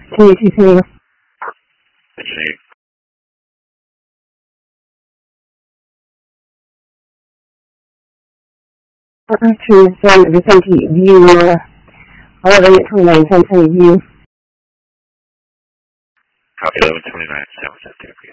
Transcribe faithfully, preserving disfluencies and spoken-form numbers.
Continue to continue. Continue. Partner to send Vicente view, uh, eleven twenty-nine, Vicente view. Copy eleven twenty-nine, San Vicente view.